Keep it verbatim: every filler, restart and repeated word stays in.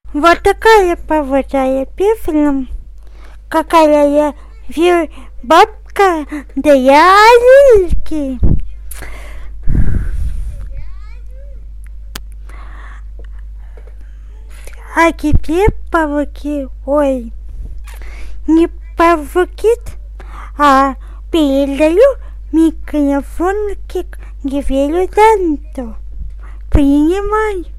Вот такая погода я песня, какая я вер бабка, да я лильки. А теперь пауки, ой, не пауки, а передаю микрофон к Гевелю Данту. Принимай.